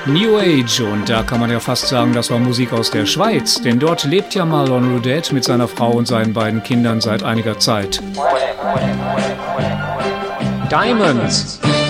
New Age, und da kann man ja fast sagen, das war Musik aus der Schweiz, denn dort lebt ja Marlon Roudette mit seiner Frau und seinen beiden Kindern seit einiger Zeit. Diamonds.